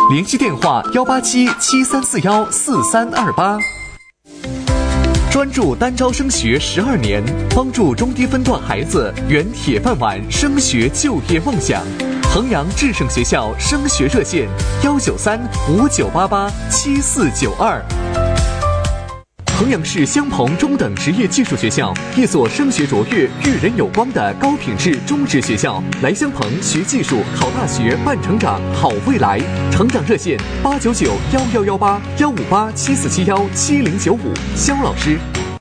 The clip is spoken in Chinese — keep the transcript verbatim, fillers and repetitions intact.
联系电话幺八七七三四幺四三二八。专注单招升学十二年，帮助中低分段孩子圆铁饭碗升学就业梦想。衡阳智胜学校升学热线：幺九三五九八八七四九二。衡阳市襄鹏中等职业技术学校，一所升学卓越、育人有光的高品质中职学校。来襄鹏学技术、考大学、办成长、好未来。成长热线：八九九幺幺幺八幺五八七四七幺七零九五。肖老师。